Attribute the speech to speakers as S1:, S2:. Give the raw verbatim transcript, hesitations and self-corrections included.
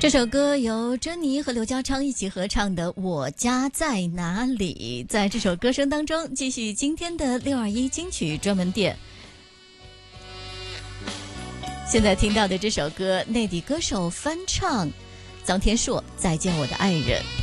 S1: 这首歌由珍妮和刘家昌一起合唱的《我家在哪里》。在这首歌声当中，继续今天的六二一金曲专门店。现在听到的这首歌，内地歌手翻唱臧天朔《再见我的爱人》。